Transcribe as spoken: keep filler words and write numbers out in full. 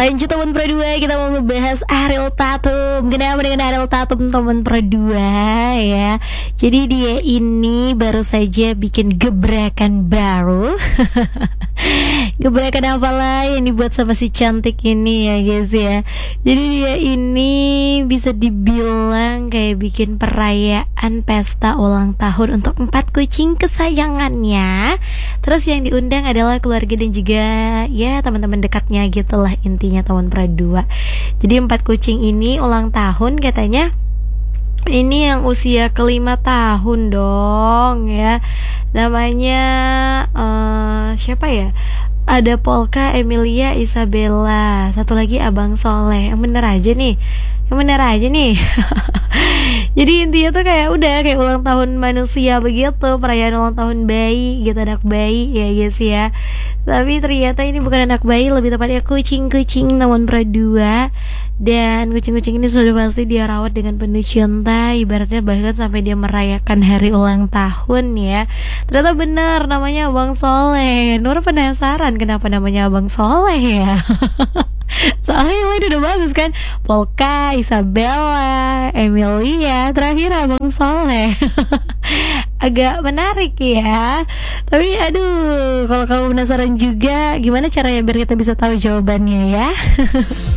Lanjut teman berdua, kita mau ngebahas Ariel Tatum. Kenapa dengan Ariel Tatum teman berdua ya? Jadi dia ini baru saja bikin gebrakan baru. Gebrakan apalah yang dibuat sama si cantik ini ya guys ya. Jadi dia ini bisa dibilang kayak bikin perayaan pesta ulang tahun untuk empat kucing kesayangannya. Terus yang diundang adalah keluarga dan juga ya teman-teman dekatnya gitulah intinya teman berdua. Jadi empat kucing ini ulang tahun katanya. Ini yang usia kelima tahun dong ya. Namanya uh, siapa ya? Ada Polka, Emilia, Isabella. Satu lagi Abang Soleh. Yang bener aja nih Yang bener aja nih Jadi intinya tuh kayak udah kayak ulang tahun manusia begitu, perayaan ulang tahun bayi gitu, anak bayi ya guys ya. Tapi ternyata ini bukan anak bayi, lebih tepatnya kucing-kucing namun berdua. Dan kucing-kucing ini sudah pasti dia rawat dengan penuh cinta, ibaratnya bahkan sampai dia merayakan hari ulang tahun ya. Ternyata benar namanya Abang Soleh. Nur penasaran kenapa namanya Abang Soleh ya. Soalnya yang lain udah bagus kan, Polka, Isabella, Emilia, terakhir Abang Soleh. Agak menarik ya. Tapi aduh, kalau kamu penasaran juga gimana caranya biar kita bisa tahu jawabannya ya.